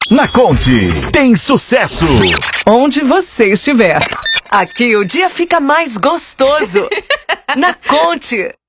Na Conte, tem sucesso! Onde você estiver. Aqui o dia fica mais gostoso. Na Conte.